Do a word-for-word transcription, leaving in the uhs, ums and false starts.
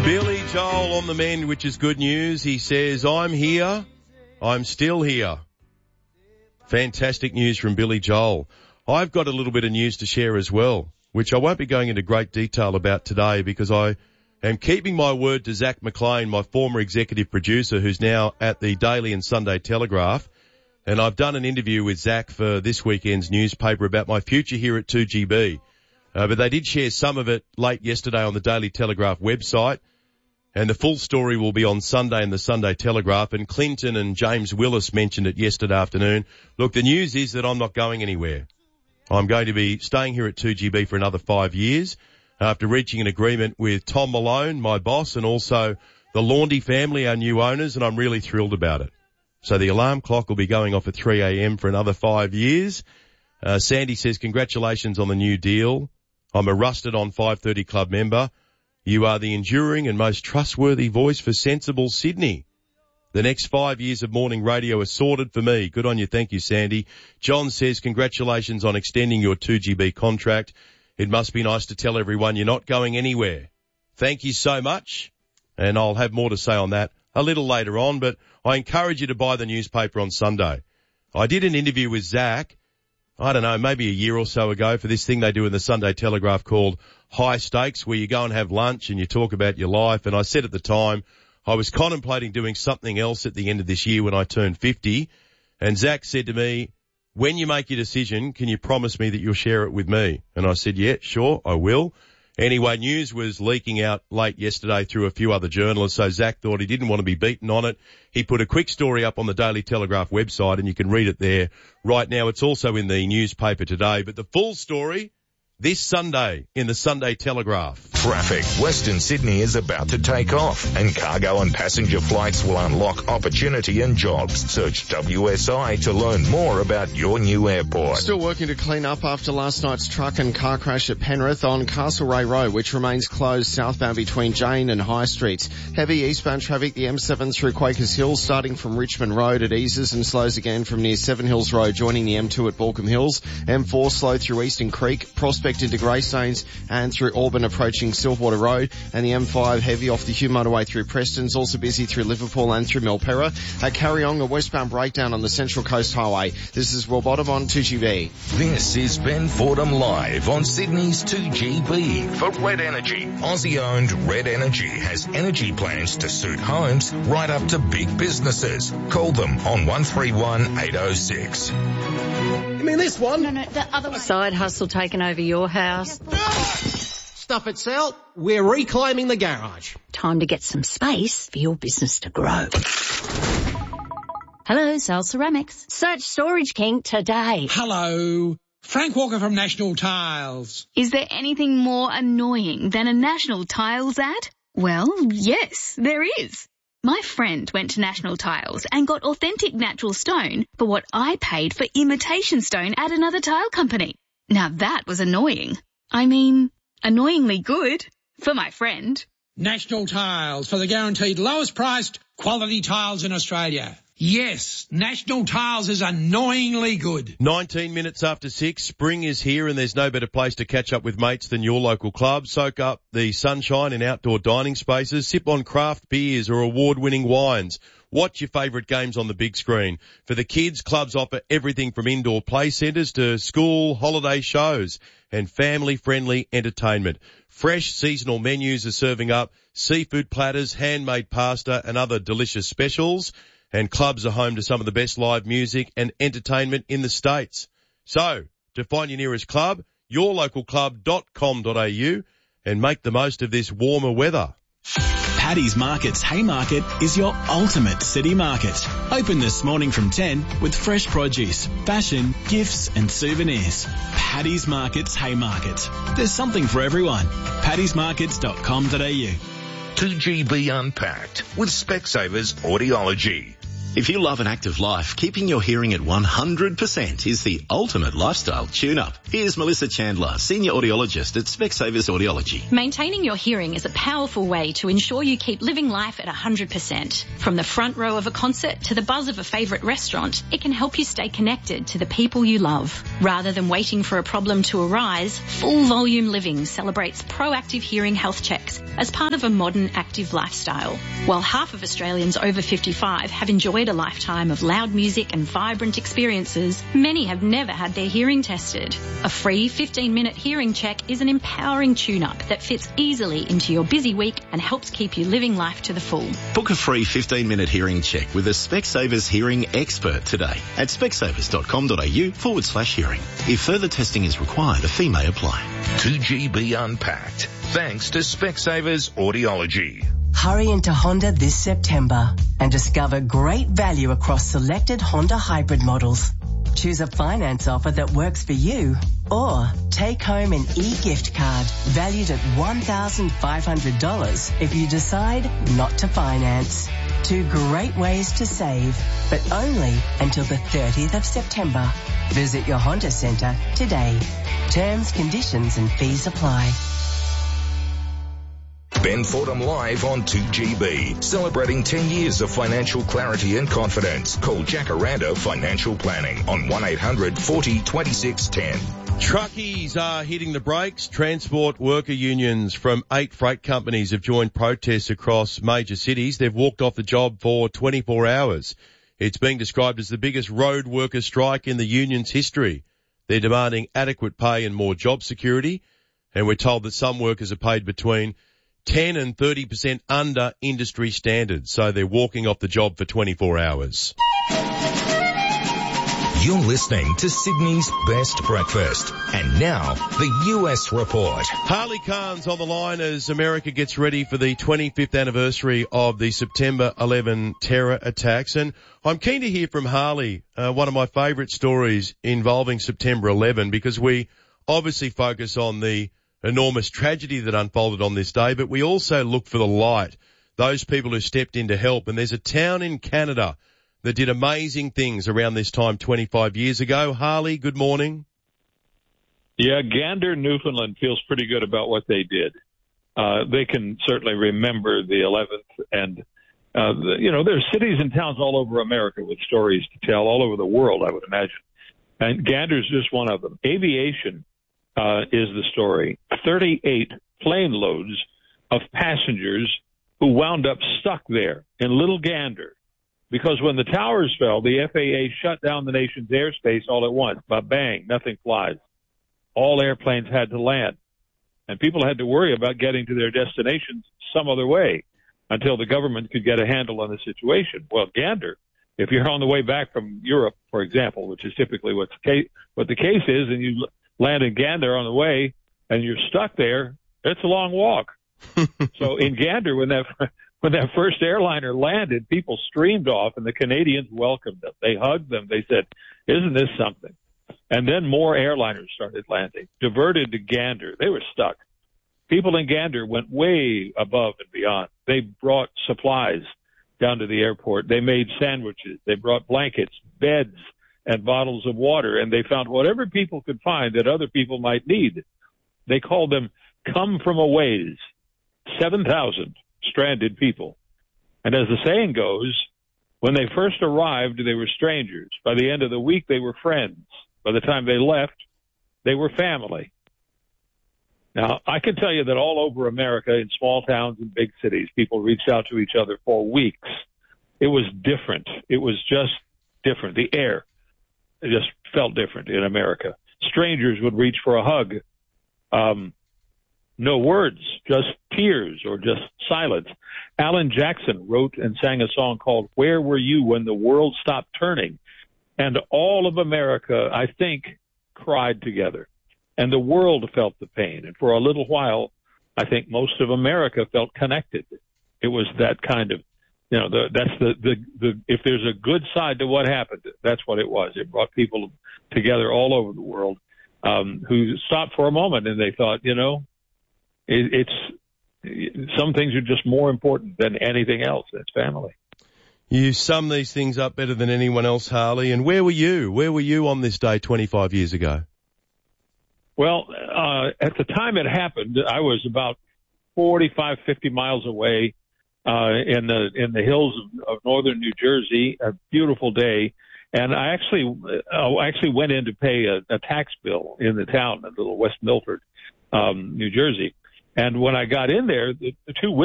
Billy Joel on the mend, which is good news. He says, I'm here. I'm still here. Fantastic news from Billy Joel. I've got a little bit of news to share as well, which I won't be going into great detail about today because I am keeping my word to Zach McLean, my former executive producer, who's now at the Daily and Sunday Telegraph. And I've done an interview with Zach for this weekend's newspaper about my future here at two G B. Uh, but they did share some of it late yesterday on the Daily Telegraph website. And the full story will be on Sunday in the Sunday Telegraph. And Clinton and James Willis mentioned it yesterday afternoon. Look, the news is that I'm not going anywhere. I'm going to be staying here at two G B for another five years after reaching an agreement with Tom Malone, my boss, and also the Laundy family, our new owners, and I'm really thrilled about it. So the alarm clock will be going off at three a.m. for another five years. Uh, Sandy says, congratulations on the new deal. I'm a rusted-on five thirty Club member. You are the enduring and most trustworthy voice for sensible Sydney. The next five years of morning radio are sorted for me. Good on you. Thank you, Sandy. John says, congratulations on extending your two G B contract. It must be nice to tell everyone you're not going anywhere. Thank you so much. And I'll have more to say on that a little later on, but I encourage you to buy the newspaper on Sunday. I did an interview with Zach, I don't know, maybe a year or so ago for this thing they do in the Sunday Telegraph called High Stakes, where you go and have lunch and you talk about your life. And I said at the time I was contemplating doing something else at the end of this year when I turned fifty. And Zach said to me, when you make your decision, can you promise me that you'll share it with me? And I said, yeah, sure, I will. Anyway, news was leaking out late yesterday through a few other journalists, so Zach thought he didn't want to be beaten on it. He put a quick story up on the Daily Telegraph website, and you can read it there right now. It's also in the newspaper today, but the full story this Sunday in the Sunday Telegraph. Traffic. Western Sydney is about to take off, and cargo and passenger flights will unlock opportunity and jobs. Search W S I to learn more about your new airport. Still working to clean up after last night's truck and car crash at Penrith on Castlereagh Road, which remains closed southbound between Jane and High Streets. Heavy eastbound traffic, the M seven through Quakers Hill, starting from Richmond Road. It eases and slows again from near Seven Hills Road, joining the M two at Balcombe Hills. M four slow through Eastern Creek, Prospect into Greystanes, and through Auburn approaching Silverwater Road. And the M five heavy off the Hugh motorway through Preston's, also busy through Liverpool and through Milperra. At Carryong, a westbound breakdown on the Central Coast Highway. This is Will Bottom on two G B. This is Ben Fordham live on Sydney's two G B for Red Energy. Aussie-owned Red Energy has energy plans to suit homes right up to big businesses. Call them on one three one eight oh six. You mean this one? No, no, the other one. Side hustle taking over your house. Stuff it, Sal. We're reclaiming the garage. Time to get some space for your business to grow. Hello, Sal Ceramics. Search Storage King today. Hello. Frank Walker from National Tiles. Is there anything more annoying than a National Tiles ad? Well, yes, there is. My friend went to National Tiles and got authentic natural stone for what I paid for imitation stone at another tile company. Now that was annoying. I mean, annoyingly good for my friend. National Tiles, for the guaranteed lowest priced quality tiles in Australia. Yes, National Tiles is annoyingly good. nineteen minutes after six, spring is here and there's no better place to catch up with mates than your local club. Soak up the sunshine in outdoor dining spaces, sip on craft beers or award-winning wines. Watch your favourite games on the big screen. For the kids, clubs offer everything from indoor play centres to school holiday shows and family-friendly entertainment. Fresh seasonal menus are serving up seafood platters, handmade pasta and other delicious specials. And clubs are home to some of the best live music and entertainment in the States. So, to find your nearest club, your local club dot com dot a u and make the most of this warmer weather. Paddy's Market's Haymarket is your ultimate city market. Open this morning from ten with fresh produce, fashion, gifts and souvenirs. Paddy's Market's Haymarket. There's something for everyone. paddys markets dot com dot a u. two G B Unpacked with Specsavers Audiology. If you love an active life, keeping your hearing at one hundred percent is the ultimate lifestyle tune-up. Here's Melissa Chandler, Senior Audiologist at Specsavers Audiology. Maintaining your hearing is a powerful way to ensure you keep living life at one hundred percent. From the front row of a concert to the buzz of a favourite restaurant, it can help you stay connected to the people you love. Rather than waiting for a problem to arise, Full Volume Living celebrates proactive hearing health checks as part of a modern active lifestyle. While half of Australians over fifty-five have enjoyed a lifetime of loud music and vibrant experiences, many have never had their hearing tested. A free fifteen minute hearing check is an empowering tune-up that fits easily into your busy week and helps keep you living life to the full. Book a free fifteen minute hearing check with a Specsavers hearing expert today at specsavers.com.au forward slash hearing. If further testing is required, a fee may apply. two G B Unpacked, thanks to Specsavers Audiology. Hurry into Honda this September and discover great value across selected Honda hybrid models. Choose a finance offer that works for you, or take home an e-gift card valued at one thousand five hundred dollars if you decide not to finance. Two great ways to save, but only until the thirtieth of September. Visit your Honda Centre today. Terms, conditions and fees apply. Ben Fordham live on two G B, celebrating ten years of financial clarity and confidence. Call Jacaranda Financial Planning on one eight hundred forty twenty-six ten. Truckies are hitting the brakes. Transport worker unions from eight freight companies have joined protests across major cities. They've walked off the job for twenty-four hours. It's being described as the biggest road worker strike in the union's history. They're demanding adequate pay and more job security, and we're told that some workers are paid between ten and thirty percent under industry standards, so they're walking off the job for twenty-four hours. You're listening to Sydney's Best Breakfast. And now, the U S Report. Harley Khan's on the line as America gets ready for the twenty-fifth anniversary of the September eleventh terror attacks. And I'm keen to hear from Harley, uh, one of my favourite stories involving September eleventh, because we obviously focus on the enormous tragedy that unfolded on this day, but we also look for the light, those people who stepped in to help. And there's a town in Canada that did amazing things around this time twenty-five years ago. Harley, good morning. Yeah, Gander, Newfoundland feels pretty good about what they did. Uh, they can certainly remember the eleventh, and, uh, the, you know, there's cities and towns all over America with stories to tell, all over the world, I would imagine. And Gander's just one of them. Aviation Uh, is the story. thirty-eight plane loads of passengers who wound up stuck there in Little Gander because when the towers fell, the F A A shut down the nation's airspace all at once. But bang, nothing flies. All airplanes had to land, and people had to worry about getting to their destinations some other way until the government could get a handle on the situation. Well, Gander, if you're on the way back from Europe, for example, which is typically what's the case, what the case is, and you land in Gander on the way and you're stuck there, it's a long walk. So in Gander, when that when that first airliner landed, people streamed off and the Canadians welcomed them. They hugged them. They said, isn't this something? And then more airliners started landing, diverted to Gander. They were stuck. People in Gander went way above and beyond. They brought supplies down to the airport. They made sandwiches. They brought blankets, beds, and bottles of water, and they found whatever people could find that other people might need. They called them come from a ways, seven thousand stranded people. And as the saying goes, when they first arrived, they were strangers. By the end of the week, they were friends. By the time they left, they were family. Now, I can tell you that all over America, in small towns and big cities, people reached out to each other for weeks. It was different. It was just different. The air It just felt different in America. Strangers would reach for a hug. Um, no words, just tears or just silence. Alan Jackson wrote and sang a song called Where Were You When the World Stopped Turning? And all of America, I think, cried together. And the world felt the pain. And for a little while, I think most of America felt connected. It was that kind of You know, the, that's the, the, the, if there's a good side to what happened, that's what it was. It brought people together all over the world, um, who stopped for a moment and they thought, you know, it, it's, some things are just more important than anything else. It's family. You sum these things up better than anyone else, Harley. And where were you? Where were you on this day twenty-five years ago? Well, uh, at the time it happened, I was about forty-five, fifty miles away, uh, in the, in the hills of, of northern New Jersey, a beautiful day. And I actually, uh, actually went in to pay a, a tax bill in the town, a little West Milford, um, New Jersey. And when I got in there, the, the two women